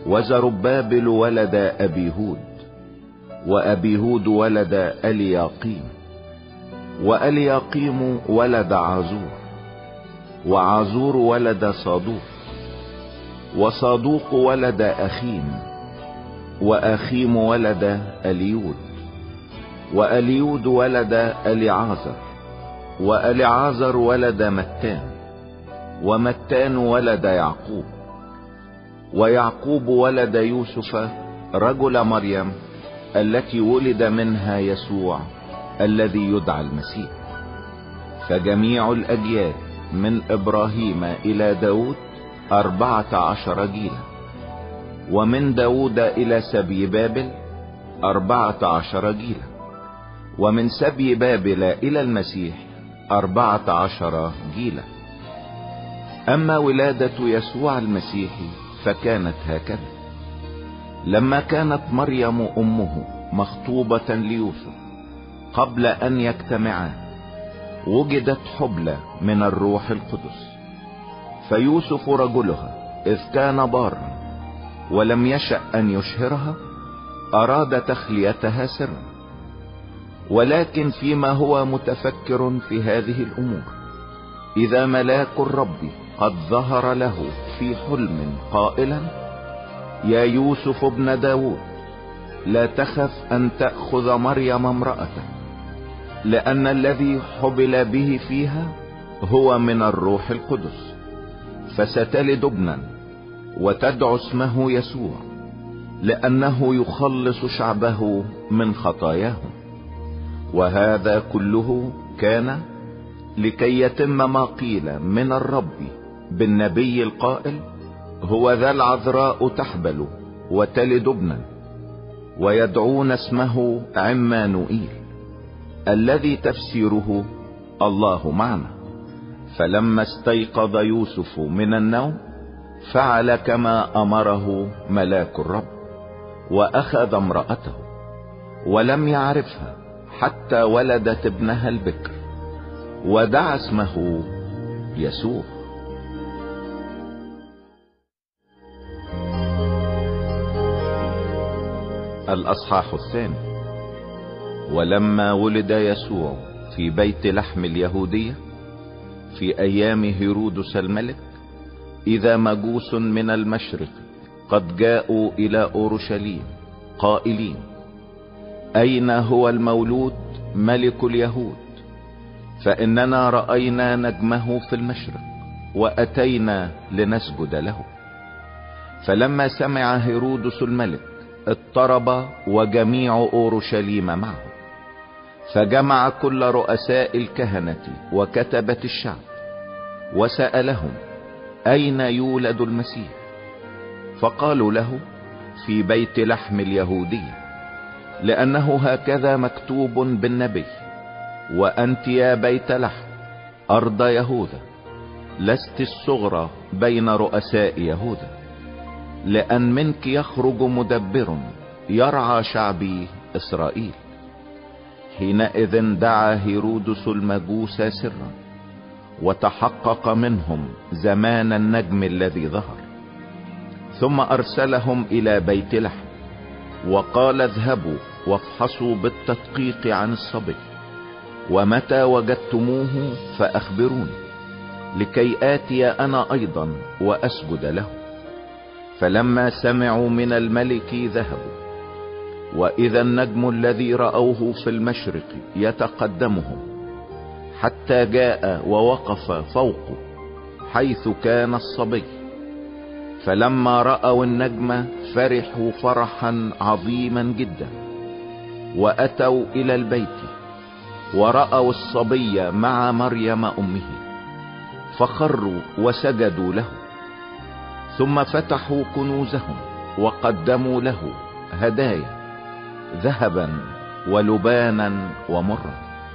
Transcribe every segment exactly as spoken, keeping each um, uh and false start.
وزربابل ولد أبيهود، وأبيهود ولد ألياقيم، وألياقيم ولد عازور، وعازور ولد صادوق، وصادوق ولد أخيم، وأخيم ولد أليود، وأليود ولد أليعازر، وأليعازر ولد متان، ومتان ولد يعقوب، ويعقوب ولد يوسف رجل مريم التي ولد منها يسوع الذي يدعى المسيح. فجميع الأجيال من إبراهيم إلى داود أربعة عشر جيلا، ومن داود إلى سبي بابل أربعة عشر جيلا، ومن سبي بابل إلى المسيح أربعة عشر جيلا. أما ولادة يسوع المسيح فكانت هكذا: لما كانت مريم أمه مخطوبة ليوسف قبل أن يجتمعا وجدت حبلى من الروح القدس، فيوسف رجلها إذ كان بارا ولم يشأ أن يشهرها أراد تخليتها سرا. ولكن فيما هو متفكر في هذه الأمور إذا ملاك الرب قد ظهر له في حلم قائلا: يا يوسف ابن داود، لا تخف أن تأخذ مريم امرأته، لأن الذي حبل به فيها هو من الروح القدس، فستلد ابنا وتدعو اسمه يسوع، لأنه يخلص شعبه من خطاياهم. وهذا كله كان لكي يتم ما قيل من الرب بالنبي القائل: هو ذا العذراء تحبل وتلد ابنا ويدعون اسمه عمانوئيل، الذي تفسيره الله معنا. فلما استيقظ يوسف من النوم فعل كما أمره ملاك الرب، وأخذ امرأته ولم يعرفها حتى ولدت ابنها البكر، ودعا اسمه يسوع. الأصحاح الثاني. ولما ولد يسوع في بيت لحم اليهودية في أيام هيرودس الملك، إذا مجوس من المشرق قد جاءوا إلى أورشليم قائلين: أين هو المولود ملك اليهود؟ فإننا رأينا نجمه في المشرق وأتينا لنسجد له. فلما سمع هيرودس الملك اضطرب وجميع أورشليم معه، فجمع كل رؤساء الكهنة وكتبة الشعب وسألهم: أين يولد المسيح؟ فقالوا له: في بيت لحم اليهودية، لأنه هكذا مكتوب بالنبي: وأنت يا بيت لحم أرض يهوذا لست الصغرى بين رؤساء يهوذا، لأن منك يخرج مدبر يرعى شعبي إسرائيل. حينئذ دعا هيرودس المجوس سرا وتحقق منهم زمان النجم الذي ظهر، ثم أرسلهم إلى بيت لحم وقال: اذهبوا وافحصوا بالتدقيق عن الصبي، ومتى وجدتموه فأخبروني، لكي آتي أنا أيضا وأسجد له. فلما سمعوا من الملك ذهبوا، وإذا النجم الذي رأوه في المشرق يتقدمهم حتى جاء ووقف فوقه حيث كان الصبي. فلما رأوا النجم فرحوا فرحا عظيما جدا، وأتوا إلى البيت ورأوا الصبي مع مريم أمه، فخروا وسجدوا له. ثم فتحوا كنوزهم وقدموا له هدايا، ذهبا ولبانا ومرا.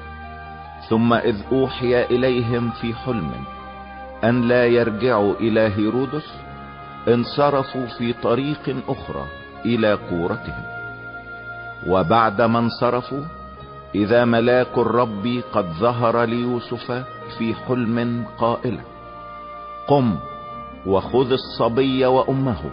ثم إذ أوحي إليهم في حلم أن لا يرجعوا إلى هيرودس، انصرفوا في طريق أخرى إلى قورتهم. وبعدما انصرفوا إذا ملاك الرب قد ظهر ليوسف في حلم قائلا: قم وخذ الصبي وأمه